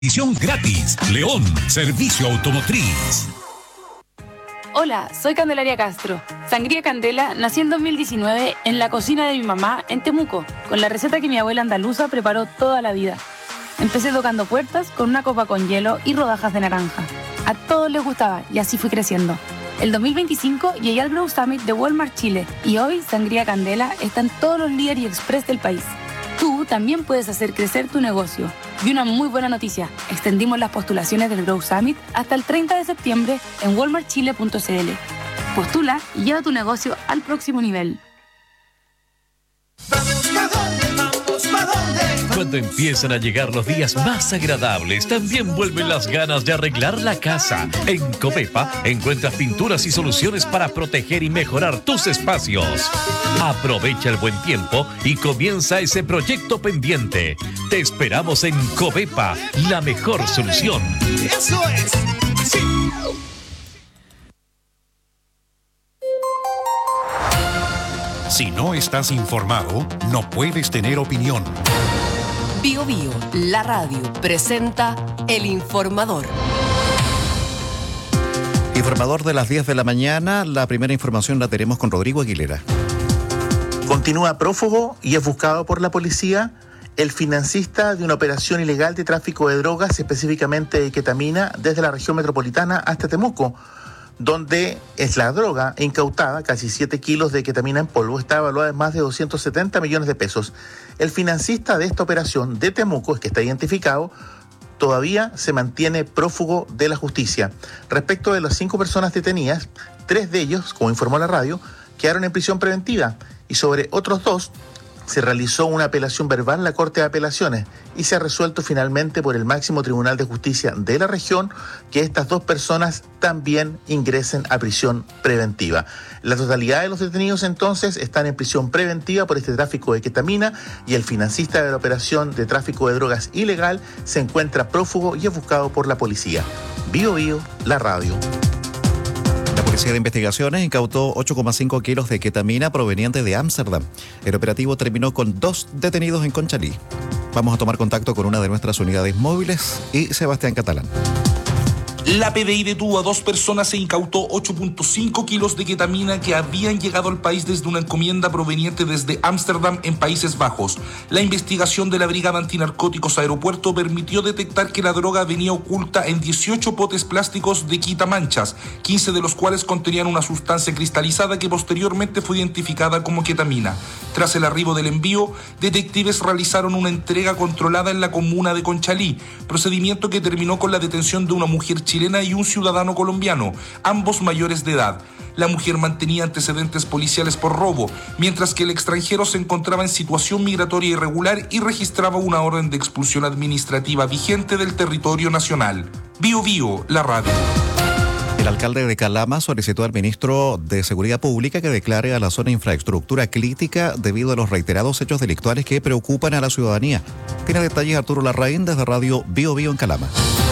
Edición gratis. León, servicio automotriz. Hola, soy Candelaria Castro. Sangría Candela nació en 2019 en la cocina de mi mamá en Temuco, con la receta que mi abuela andaluza preparó toda la vida. Empecé tocando puertas con una copa con hielo y rodajas de naranja. A todos les gustaba y así fui creciendo. El 2025 llegué al Grow Summit de Walmart Chile y hoy Sangría Candela está en todos los líder y express del país. Tú también puedes hacer crecer tu negocio. Y una muy buena noticia, extendimos las postulaciones del Grow Summit hasta el 30 de septiembre en walmartchile.cl. Postula y lleva tu negocio al próximo nivel. Cuando empiezan a llegar los días más agradables, también vuelven las ganas de arreglar la casa. En Covepa encuentras pinturas y soluciones para proteger y mejorar tus espacios. Aprovecha el buen tiempo y comienza ese proyecto pendiente. Te esperamos en Covepa, la mejor solución. ¡Eso es! ¡Sí! Si no estás informado, no puedes tener opinión. Bio Bio, la radio, presenta El Informador. Informador de las 10 de la mañana, la primera información la tenemos con Rodrigo Aguilera. Continúa prófugo y es buscado por la policía el financista de una operación ilegal de tráfico de drogas, específicamente de ketamina, desde la región metropolitana hasta Temuco, donde es la droga incautada, casi 7 kilos de ketamina en polvo, está evaluada en más de 270 millones de pesos. El financista de esta operación de Temuco, que está identificado, todavía se mantiene prófugo de la justicia. Respecto de las 5 personas detenidas, 3 de ellos, como informó la radio, quedaron en prisión preventiva y sobre otros 2 se realizó una apelación verbal en la Corte de Apelaciones y se ha resuelto finalmente por el máximo Tribunal de Justicia de la región que estas 2 personas también ingresen a prisión preventiva. La totalidad de los detenidos entonces están en prisión preventiva por este tráfico de ketamina y el financista de la operación de tráfico de drogas ilegal se encuentra prófugo y es buscado por la policía. Bio Bio, la radio. La Policía de Investigaciones incautó 8,5 kilos de ketamina proveniente de Ámsterdam. El operativo terminó con 2 detenidos en Conchalí. Vamos a tomar contacto con una de nuestras unidades móviles y Sebastián Catalán. La PDI detuvo a 2 personas e incautó 8,5 kilos de ketamina que habían llegado al país desde una encomienda proveniente desde Ámsterdam en Países Bajos. La investigación de la Brigada Antinarcóticos Aeropuerto permitió detectar que la droga venía oculta en 18 potes plásticos de quitamanchas, 15 de los cuales contenían una sustancia cristalizada que posteriormente fue identificada como ketamina. Tras el arribo del envío, detectives realizaron una entrega controlada en la comuna de Conchalí, procedimiento que terminó con la detención de una mujer chilena y un ciudadano colombiano, ambos mayores de edad. La mujer mantenía antecedentes policiales por robo, mientras que el extranjero se encontraba en situación migratoria irregular y registraba una orden de expulsión administrativa vigente del territorio nacional. Bio Bio, la radio. El alcalde de Calama solicitó al ministro de Seguridad Pública que declare a la zona infraestructura crítica debido a los reiterados hechos delictuales que preocupan a la ciudadanía. Tiene detalles Arturo Larraín desde Radio Bio Bio en Calama.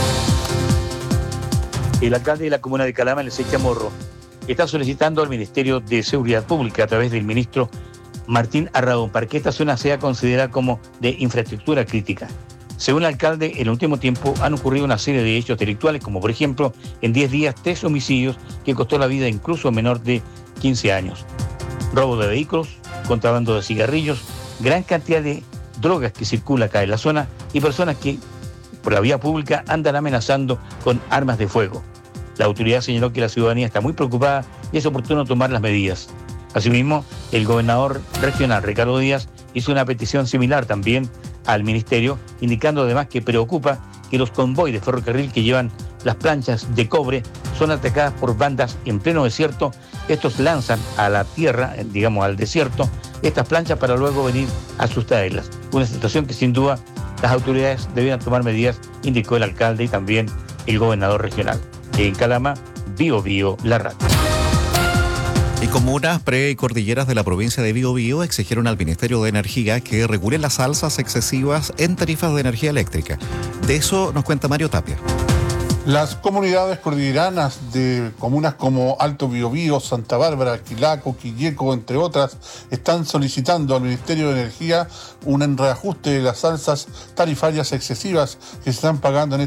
El alcalde de la comuna de Calama, Elisei Chamorro, está solicitando al Ministerio de Seguridad Pública a través del ministro Martín Arradón para que esta zona sea considerada como de infraestructura crítica. Según el alcalde, en el último tiempo han ocurrido una serie de hechos delictuales, como por ejemplo, en 10 días 3 homicidios que costó la vida incluso a menor de 15 años. Robo de vehículos, contrabando de cigarrillos, gran cantidad de drogas que circula acá en la zona y personas que por la vía pública andan amenazando con armas de fuego. La autoridad señaló que la ciudadanía está muy preocupada y es oportuno tomar las medidas. Asimismo, el gobernador regional, Ricardo Díaz, hizo una petición similar también al ministerio, indicando además que preocupa que los convoys de ferrocarril que llevan las planchas de cobre son atacadas por bandas en pleno desierto. Estos lanzan a la tierra, digamos al desierto, estas planchas para luego venir a sustraerlas. Una situación que sin duda las autoridades debieran tomar medidas, indicó el alcalde y también el gobernador regional. En Calama, Bio Bio, la radio. Y comunas precordilleras de la provincia de Biobío exigieron al Ministerio de Energía que regule las alzas excesivas en tarifas de energía eléctrica. De eso nos cuenta Mario Tapia. Las comunidades cordilleranas de comunas como Alto Biobío, Santa Bárbara, Quilaco, Quilleco, entre otras, están solicitando al Ministerio de Energía un reajuste de las alzas tarifarias excesivas que se están pagando en